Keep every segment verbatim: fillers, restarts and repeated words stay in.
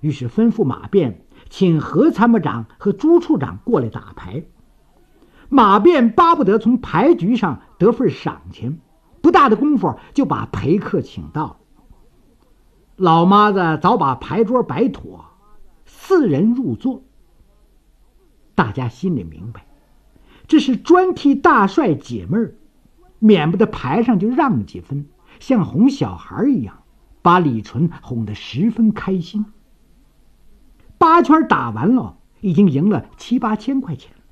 于是吩咐马便请何参谋长和朱处长过来打牌。马便巴不得从牌局上得份赏钱，不大的功夫就把陪客请到。老妈子早把牌桌摆妥，四人入座。大家心里明白，这是专替大帅解闷儿，免不得牌上就让几分，像哄小孩一样，把李纯哄得十分开心。八圈打完了，已经赢了七八千块钱。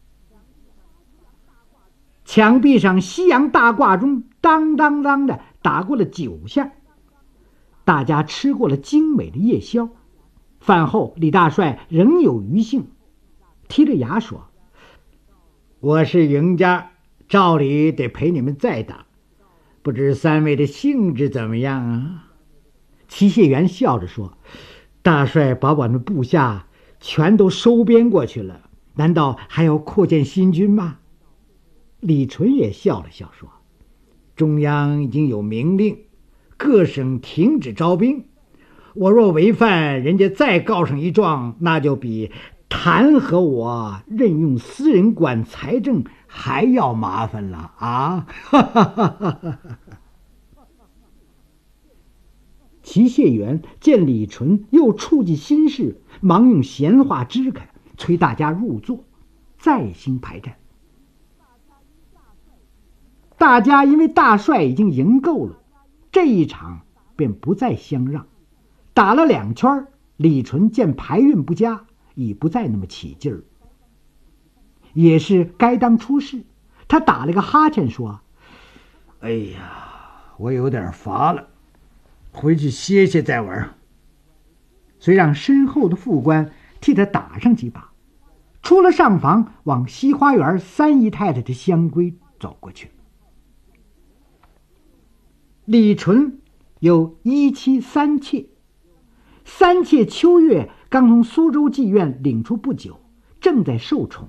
墙壁上西洋大挂钟当当当的打过了九下，大家吃过了精美的夜宵。饭后李大帅仍有余兴，剔着牙说：我是赢家，照理得陪你们再打，不知三位的兴致怎么样啊？齐谢元笑着说：大帅把我们部下全都收编过去了，难道还要扩建新军吗？李纯也笑了笑说：中央已经有明令，各省停止招兵，我若违反，人家再告上一状，那就比弹劾我任用私人管财政还要麻烦了啊！齐谢元见李纯又触及心事，忙用闲话支开，催大家入座，再兴排战。大家因为大帅已经赢够了，这一场便不再相让。打了两圈，李纯见牌运不佳，已不再那么起劲儿。也是该当出事，他打了个哈欠说：哎呀，我有点乏了，回去歇歇再玩。遂让身后的副官替他打上几把，出了上房，往西花园三姨太太的香闺走过去。李纯有一妻三妾，三妾秋月刚从苏州妓院领出不久，正在受宠。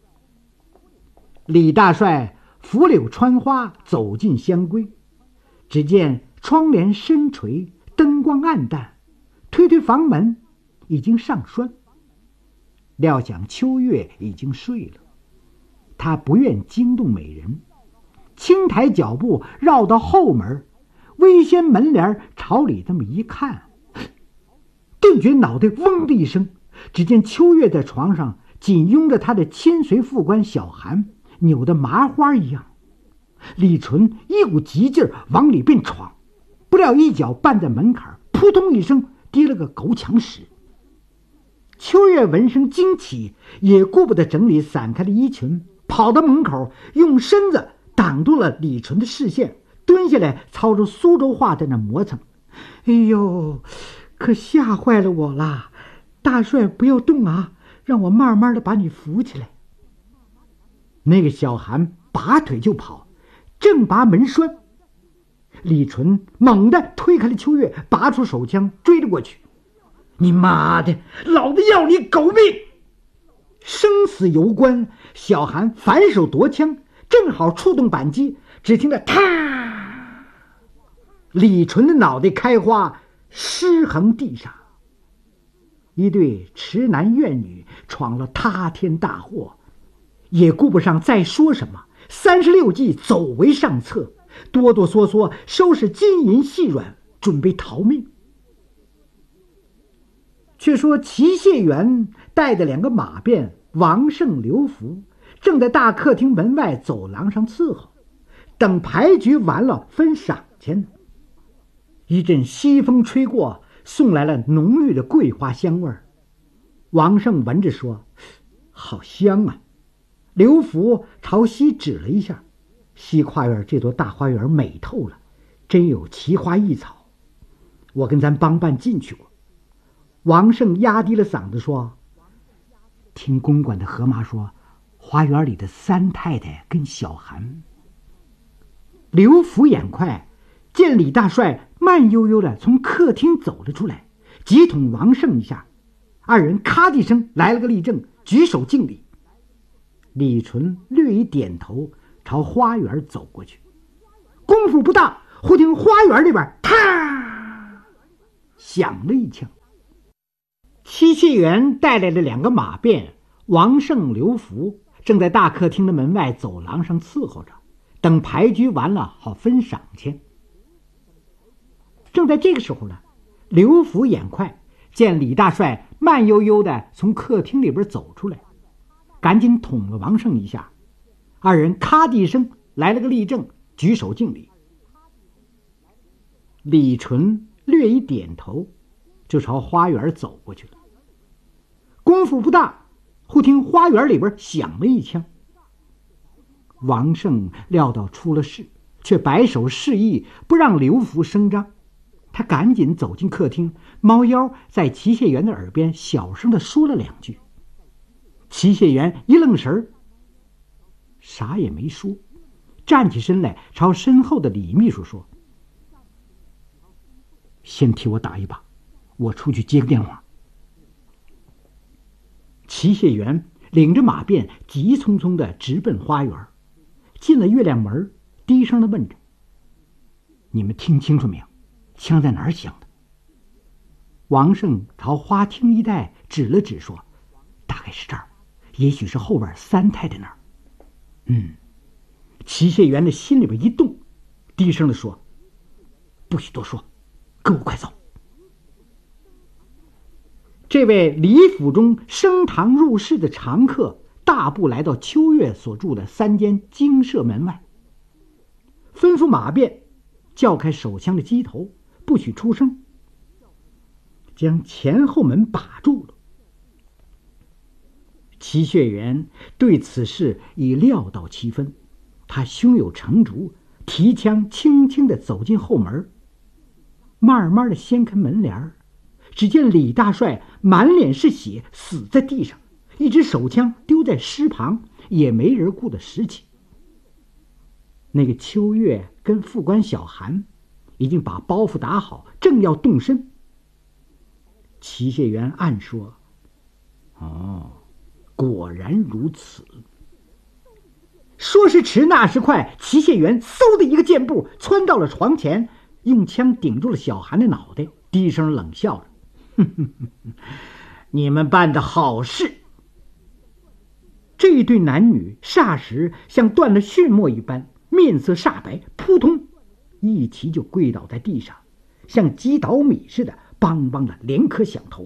李大帅拂柳穿花走进香闺，只见窗帘深垂，灯光暗淡，推推房门，已经上栓。料想秋月已经睡了，他不愿惊动美人，轻抬脚步绕到后门，微掀门帘朝里这么一看，顿觉脑袋嗡的一声，只见秋月在床上紧拥着他的亲随副官小韩，扭得麻花一样。李纯一股急劲儿往里便闯，不料一脚绊在门槛，扑通一声跌了个狗抢屎。秋月闻声惊起，也顾不得整理散开的衣裙，跑到门口，用身子挡住了李纯的视线，蹲下来操着苏州话在那磨蹭：哎呦，可吓坏了我了，大帅不要动啊，让我慢慢的把你扶起来。那个小韩拔腿就跑，正拔门栓，李纯猛地推开了秋月，拔出手枪追了过去。你妈的，老子要你狗命！生死攸关，小韩反手夺枪，正好触动扳机，只听得啪，李纯的脑袋开花，尸横地上。一对痴男怨女闯了塌天大祸，也顾不上再说什么，三十六计走为上策，哆哆嗦嗦收拾金银细软，准备逃命。却说齐谢元带着两个马便王胜、刘福，正在大客厅门外走廊上伺候，等牌局完了分赏钱。一阵西风吹过，送来了浓郁的桂花香味儿。王胜闻着说：好香啊！刘福朝西指了一下，西跨院这座大花园美透了，真有奇花异草，我跟咱帮办进去过。王胜压低了嗓子说：听公馆的河马说，花园里的三太太跟小韩。刘福眼快，见李大帅慢悠悠的从客厅走了出来，急捅王胜一下，二人咔的一声来了个立正，举手敬礼。李纯略一点头，朝花园走过去。功夫不大，忽听花园里边啪响了一枪， 齐谢元带来了两个马便，王胜、刘福正在大客厅的门外走廊上伺候着，等牌局完了好分赏钱。正在这个时候呢，刘福眼快见李大帅慢悠悠地从客厅里边走出来，赶紧捅了王胜一下，二人咔的一声来了个立正，举手敬礼。李纯略一点头，就朝花园走过去了。功夫不大，忽听花园里边响了一枪。王胜料到出了事，却摆手示意不让刘福声张。他赶紧走进客厅，猫腰在齐谢元的耳边小声地说了两句。齐谢元一愣神儿，啥也没说，站起身来朝身后的李秘书说：“先替我打一把，我出去接个电话。”齐谢元领着马便急匆匆地直奔花园，进了月亮门，低声地问着：“你们听清楚没有？枪在哪儿响的？”王胜朝花厅一带指了指说：“大概是这儿，也许是后边三太太那儿。”嗯，齐谢元的心里边一动，低声地说：“不许多说，跟我快走。”这位李府中升堂入室的常客大步来到秋月所住的三间精舍门外，吩咐马便叫开手枪的机头，不许出声，将前后门把住了。齐谢元对此事已料到其分，他胸有成竹，提枪轻轻地走进后门，慢慢地掀开门帘，只见李大帅满脸是血，死在地上，一支手枪丢在尸旁，也没人顾得拾起。那个秋月跟副官小韩已经把包袱打好，正要动身。齐谢元暗说：“哦，果然如此。”说时迟，那时快，齐谢元嗖的一个箭步窜到了床前，用枪顶住了小韩的脑袋，低声冷笑着：“哼哼哼，你们办的好事。”这一对男女霎时像断了血沫一般，面色煞白，扑通一齐就跪倒在地上，像击捣米似的，梆梆的连颗响头。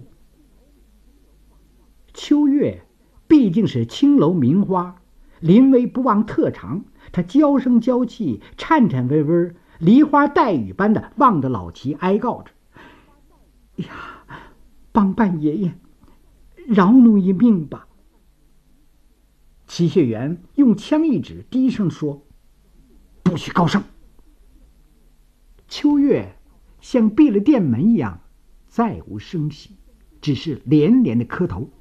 秋月毕竟是青楼名花，临危不忘特长，他娇声娇气，颤颤巍巍，梨花带雨般的望着老齐哀告着：“呀，帮办爷爷，饶奴一命吧。”齐谢元用枪一指，低声说：“不许高声。”秋月像闭了店门一样，再无声息，只是连连的磕头。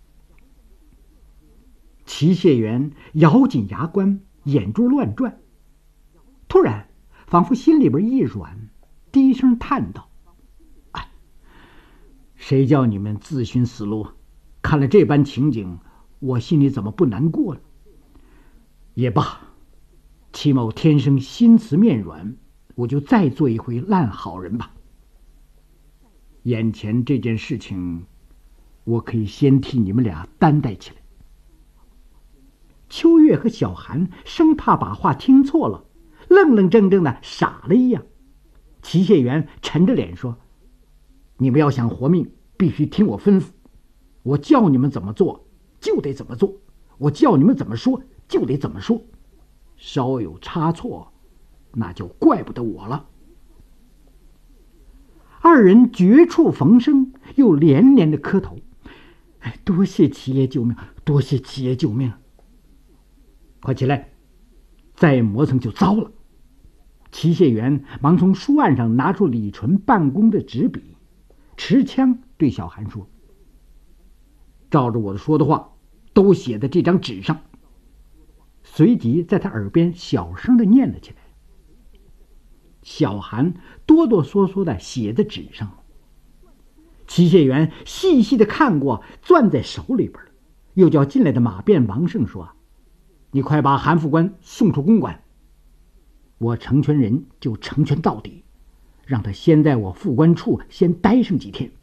齐谢元咬紧牙关，眼珠乱转，突然仿佛心里边一软，低声叹道：“哎，谁叫你们自寻死路？看了这般情景，我心里怎么不难过了？也罢，戚某天生心慈面软，我就再做一回烂好人吧。眼前这件事情，我可以先替你们俩担待起来。”秋月和小韩生怕把话听错了，愣愣怔怔的傻了一样。齐谢元沉着脸说：“你们要想活命，必须听我吩咐。我叫你们怎么做，就得怎么做；我叫你们怎么说，就得怎么说。稍有差错，那就怪不得我了。”二人绝处逢生，又连连的磕头：“哎，多谢齐爷救命，多谢齐爷救命！快起来，再磨蹭就糟了。”齐谢元忙从书案上拿出李纯办公的纸笔，持枪对小韩说：“照着我说的话，都写在这张纸上。”随即在他耳边小声的念了起来。小韩哆哆嗦嗦的写在纸上。齐谢元细细的看过，攥在手里边了，又叫进来的马便王胜说：“你快把韩副官送出公馆，我成全人就成全到底，让他先在我副官处先待上几天。